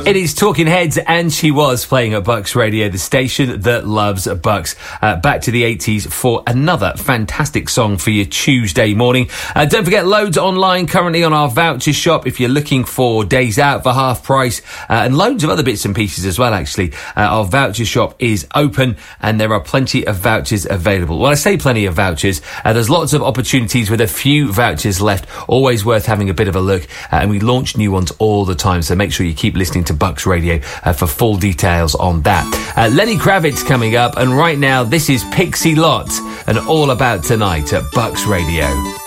It is Talking Heads, and she was playing at Bucks Radio, the station that loves Bucks. Back to the 80s for another fantastic song for your Tuesday morning. Don't forget, loads online currently on our voucher shop if you're looking for days out for half price, and loads of other bits and pieces as well, actually. Our voucher shop is open and there are plenty of vouchers available. Well, I say plenty of vouchers. There's lots of opportunities with a few vouchers left. Always worth having a bit of a look. And we launch new ones all the time, so make sure you keep listening to Bucks Radio for full details on that. Lenny Kravitz coming up, and right now this is Pixie Lott and All About Tonight at Bucks Radio.